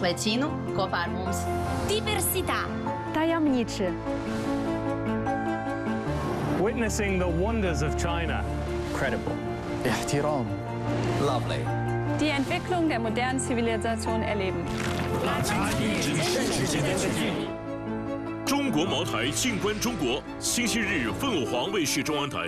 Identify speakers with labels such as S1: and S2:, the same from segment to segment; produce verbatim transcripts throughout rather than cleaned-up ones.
S1: cappuccino, ko far mums.
S2: Diversità.
S3: Tajemniczy.
S4: Witnessing the wonders of China.
S5: Credible.
S6: احترام.
S5: Lovely.
S3: Die Entwicklung der modernen Zivilisation erleben.
S7: 中国茅台，静观中国。星期日，凤凰凰卫视中央台。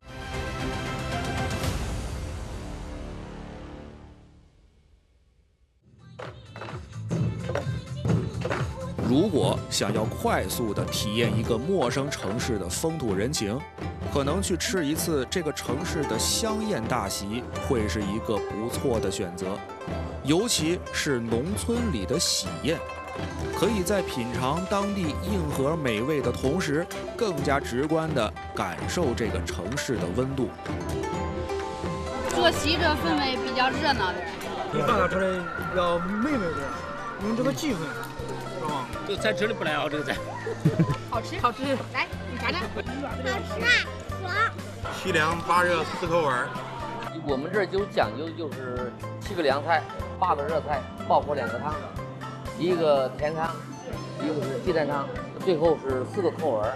S8: 如果想要快速地体验一个陌生城市的风土人情，可能去吃一次这个城市的香宴大席会是一个不错的选择，尤其是农村里的喜宴，可以在品尝当地硬核美味的同时，更加直观地感受这个城市的温度。
S9: 坐席这氛围比较热闹点，
S10: 比发达出来要美味点，因为这个气氛。
S11: 这个菜吃的不赖啊，这个菜。
S9: 好吃，好吃。来，你尝尝。好
S12: 吃啊，爽。
S13: 西凉八热四口味。
S14: 我们这儿就讲究就是七个凉菜，八个热菜，爆火两个汤，一个甜汤，一个是鸡蛋汤，最后是四个口味。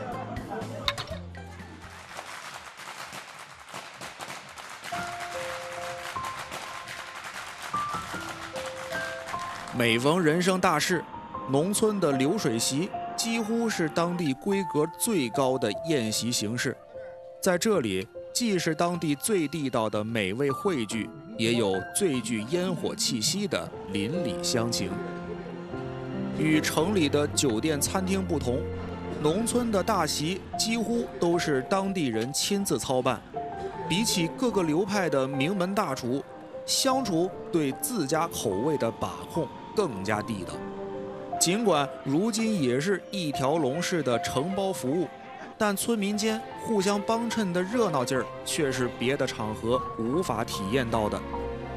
S8: 每逢人生大事，农村的流水席几乎是当地规格最高的宴席形式。在这里，既是当地最地道的美味汇聚，也有最具烟火气息的邻里乡情。与城里的酒店餐厅不同，农村的大席几乎都是当地人亲自操办。比起各个流派的名门大厨，乡厨对自家口味的把控更加地道。尽管如今也是一条龙式的承包服务，但村民间互相帮衬的热闹劲儿却是别的场合无法体验到的。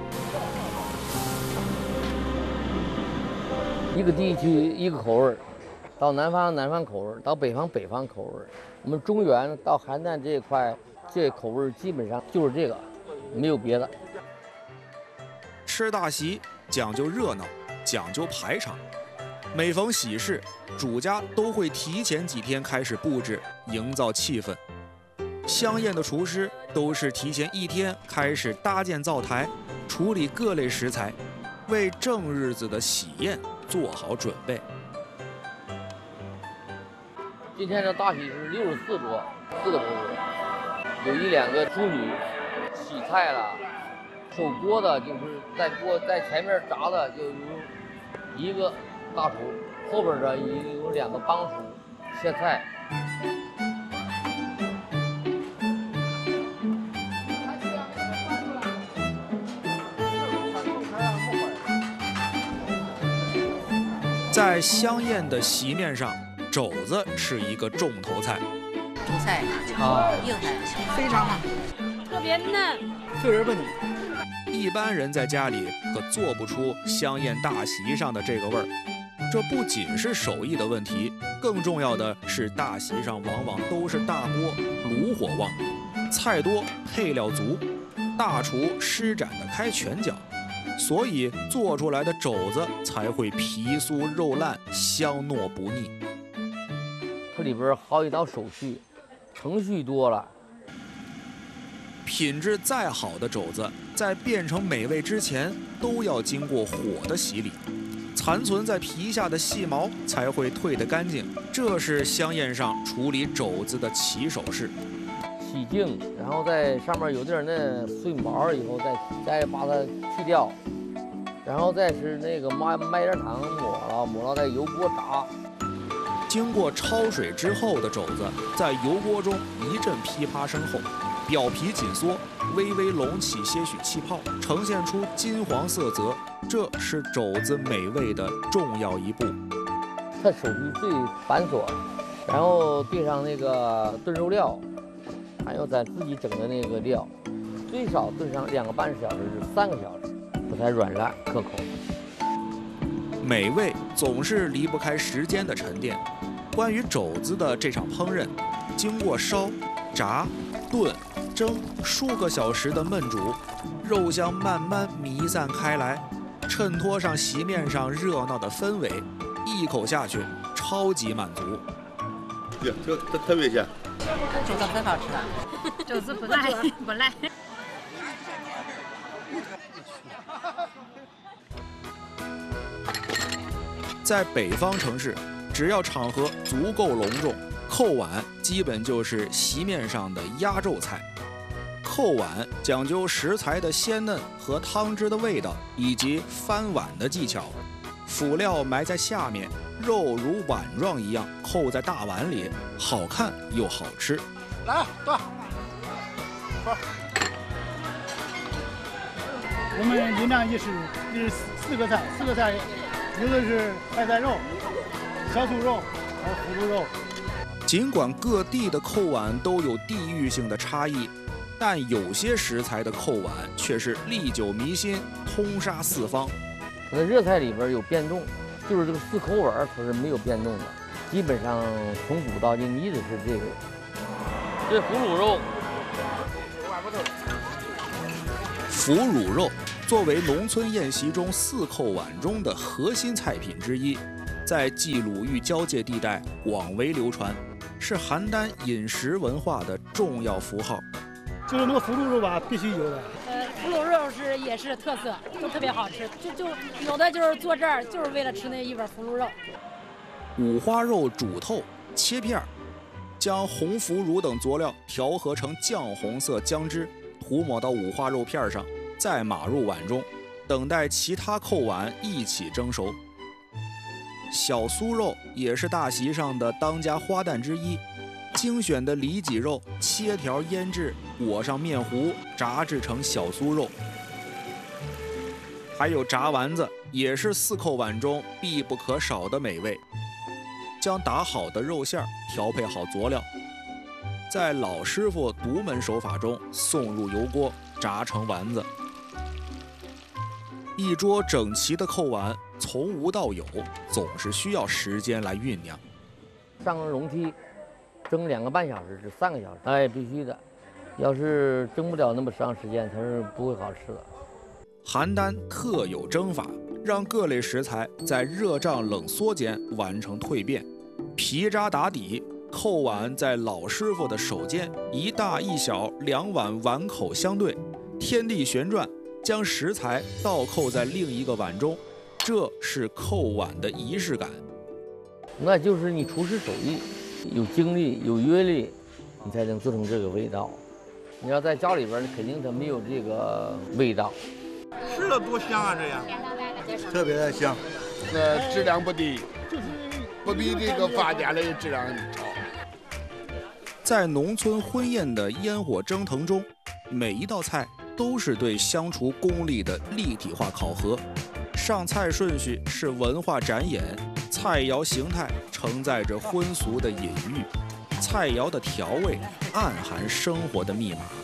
S14: 一个地区一个口味，到南方南方口味，到北方北方口味。我们中原到邯郸这一块，这口味基本上就是这个，没有别的。
S8: 吃大席讲究热闹，讲究排场。每逢喜事，主家都会提前几天开始布置，营造气氛。香宴的厨师都是提前一天开始搭建灶台，处理各类食材，为正日子的喜宴做好准备。
S14: 今天的大喜是六十四桌，四个桌子，有一两个淑女洗菜了，守锅的就是在锅在前面炸的，就有一个大厨，后边的也有两个帮厨切菜。
S8: 在香宴的席面上，肘子是一个重头菜。
S1: 主菜
S14: 啊，
S1: 硬菜，
S9: 非常好，
S3: 特别嫩，
S10: 脆而不腻。
S8: 一般人在家里可做不出香宴大席上的这个味儿。这不仅是手艺的问题，更重要的是大席上往往都是大锅，炉火旺，菜多配料足，大厨施展的开拳脚，所以做出来的肘子才会皮酥肉烂，香糯不腻。
S14: 它里边好几道手续，程序多了。
S8: 品质再好的肘子，在变成美味之前，都要经过火的洗礼。残存在皮下的细毛才会退得干净，这是香宴上处理肘子的起手式。
S14: 洗净，然后在上面有点那碎毛以后再再把它去掉，然后再是那个麦麦芽糖抹了，抹了在油锅炸。
S8: 经过焯水之后的肘子，在油锅中一阵噼啪声后，表皮紧缩，微微隆起些许气泡，呈现出金黄色泽，这是肘子美味的重要一步。
S14: 它手续最繁琐，然后兑上那个炖肉料，还有咱自己整的那个料，最少炖上两个半小时至三个小时，这才软烂可口。
S8: 美味总是离不开时间的沉淀。关于肘子的这场烹饪，经过烧、炸、炖、蒸数个小时的焖煮，肉香慢慢弥散开来， 衬托上席面上热闹的氛围，一口下去超级满足。
S13: 对，这特特别香。
S1: 肘子很好吃的，
S9: 肘子不赖不赖。
S8: 在北方城市，只要场合足够隆重，扣碗基本就是席面上的压轴菜。扣碗讲究食材的鲜嫩和汤汁的味道，以及翻碗的技巧。辅料埋在下面，肉如碗状一样扣在大碗里，好看又好吃。
S10: 来，端。好。我们云南也是，是四个菜，四个菜，有的是白菜肉、小酥肉，还有腐乳肉。
S8: 尽管各地的扣碗都有地域性的差异，但有些食材的扣碗却是历久弥新，通杀四方。
S14: 它的热菜里边有变动，就是这个四口碗它是没有变动的，基本上从古到今一直是这个。这腐乳肉，
S8: 腐乳肉作为农村宴席中四扣碗中的核心菜品之一，在冀鲁豫交界地带广为流传，是邯郸饮食文化的重要符号。
S10: 就是那个腐乳肉吧，必须有的。
S9: 呃，腐乳肉是也是特色，都特别好吃。就就有的就是坐这儿就是为了吃那一碗腐乳肉。
S8: 五花肉煮透，切片儿，将红腐乳等佐料调和成酱红色浆汁，涂抹到五花肉片上，再码入碗中，等待其他扣碗一起蒸熟。小酥肉也是大席上的当家花旦之一。精选的里脊肉切条腌制，裹上面糊，炸制成小酥肉。还有炸丸子，也是四扣碗中必不可少的美味。将打好的肉馅调配好佐料，在老师傅独门手法中送入油锅，炸成丸子。一桌整齐的扣碗，从无到有，总是需要时间来酝酿。
S14: 上笼屉蒸两个半小时至三个小时，哎，必须的。要是蒸不了那么长时间，它是不会好吃的。
S8: 邯郸特有蒸法，让各类食材在热胀冷缩间完成蜕变。皮渣打底，扣碗在老师傅的手间，一大一小两碗碗口相对，天地旋转，将食材倒扣在另一个碗中，这是扣碗的仪式感。
S14: 那就是你厨师手艺。有经历有阅历，你才能做成这个味道。你要在家里边，肯定它没有这个味道。
S13: 吃了多香啊，这样
S10: 特别的香，
S2: 那质量不低，不比这个发家的质量好。
S8: 在农村婚宴的烟火蒸腾中，每一道菜都是对香厨功力的立体化考核。上菜顺序是文化展演。菜肴形态承载着荤俗的隐喻，菜肴的调味暗含生活的密码。